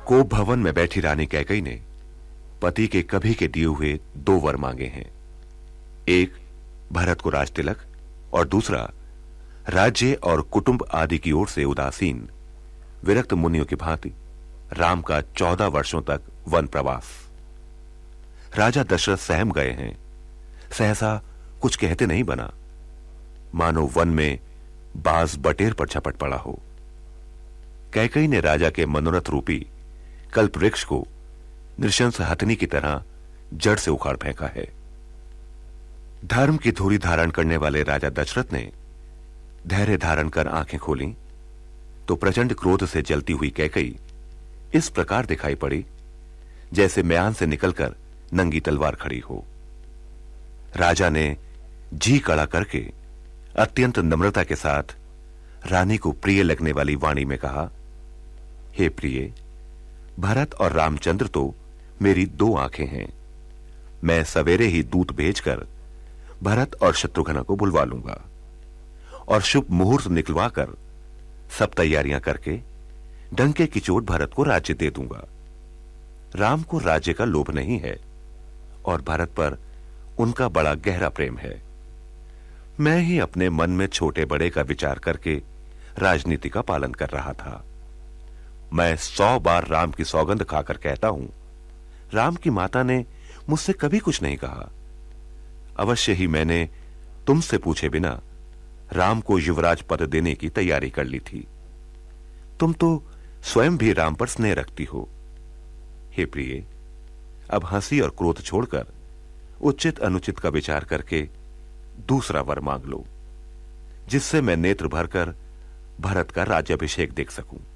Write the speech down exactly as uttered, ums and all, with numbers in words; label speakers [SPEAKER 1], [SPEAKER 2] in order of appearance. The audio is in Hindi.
[SPEAKER 1] कोप भवन में बैठी रानी कैकई ने पति के कभी के दिए हुए दो वर मांगे हैं। एक भरत को राज तिलक और दूसरा राज्य और कुटुंब आदि की ओर से उदासीन विरक्त मुनियों की भांति राम का चौदह वर्षों तक वन प्रवास। राजा दशरथ सहम गए हैं, सहसा कुछ कहते नहीं बना, मानो वन में बाज बटेर पर झपट पड़ा हो। कैकई ने राजा के मनोरथ रूपी कल्प वृक्ष को नृशंस हथनी की तरह जड़ से उखाड़ फेंका है। धर्म की धूरी धारण करने वाले राजा दशरथ ने धैर्य धारण कर आंखें खोली तो प्रचंड क्रोध से जलती हुई कैकई इस प्रकार दिखाई पड़ी जैसे म्यान से निकलकर नंगी तलवार खड़ी हो। राजा ने जी कड़ा करके अत्यंत नम्रता के साथ रानी को प्रिय लगने वाली वाणी में कहा, हे प्रिय, भरत और रामचंद्र तो मेरी दो आंखें हैं। मैं सवेरे ही दूत भेजकर भरत और शत्रुघ्न को बुलवा लूंगा और शुभ मुहूर्त निकलवाकर सब तैयारियां करके डंके की चोट भरत को राज्य दे दूंगा। राम को राज्य का लोभ नहीं है और भरत पर उनका बड़ा गहरा प्रेम है। मैं ही अपने मन में छोटे बड़े का विचार करके राजनीति का पालन कर रहा था। मैं सौ बार राम की सौगंध खाकर कहता हूं, राम की माता ने मुझसे कभी कुछ नहीं कहा। अवश्य ही मैंने तुमसे पूछे बिना राम को युवराज पद देने की तैयारी कर ली थी। तुम तो स्वयं भी राम पर स्नेह रखती हो। हे प्रिय, अब हंसी और क्रोध छोड़कर उचित अनुचित का विचार करके दूसरा वर मांग लो, जिससे मैं नेत्र भरकर भरत का राज्याभिषेक देख सकूं।